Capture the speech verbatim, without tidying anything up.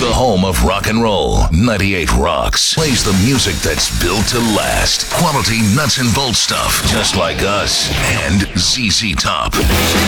The home of rock and roll. ninety-eight Rocks plays the music that's built to last. Quality nuts and bolts stuff, just like us. And Z Z Top.